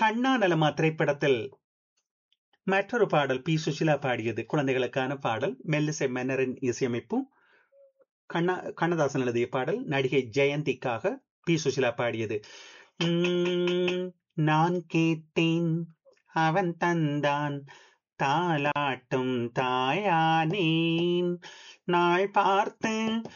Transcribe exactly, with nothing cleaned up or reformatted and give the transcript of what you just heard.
கண்ணா நலமா திரைப்படத்தில் மற்றொரு பாடல் பி சுஷிலா பாடியது குழந்தைகளுக்கான பாடல் மெல்லிசை மன்னரின் இசையமைப்பு கண்ணா கண்ணதாசன் எழுதிய பாடல் நடிகை ஜெயந்திக்காக பி சுஷிலா பாடியது. உம், நான் கேட்டேன் அவன் தந்தான் தாலாட்டும் தாயானேன் நாள் பார்த்து